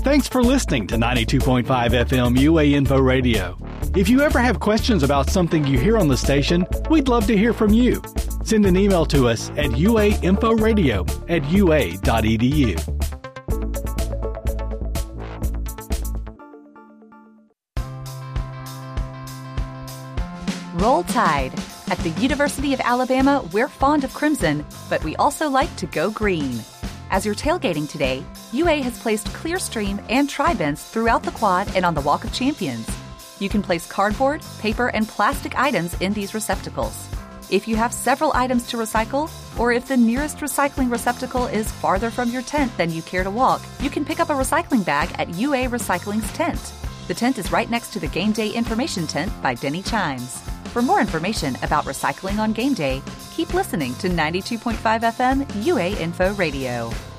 Thanks for listening to 92.5 FM UA Info Radio. If you ever have questions about something you hear on the station, we'd love to hear from you. Send an email to us at uainforadio@ua.edu. Roll Tide. At the University of Alabama, we're fond of crimson, but we also like to go green. As you're tailgating today, UA has placed Clearstream and Tri-Bins throughout the quad and on the Walk of Champions. You can place cardboard, paper, and plastic items in these receptacles. If you have several items to recycle, or if the nearest recycling receptacle is farther from your tent than you care to walk, you can pick up a recycling bag at UA Recycling's tent. The tent is right next to the Game Day Information Tent by Denny Chimes. For more information about recycling on game day, keep listening to 92.5 FM UA Info Radio.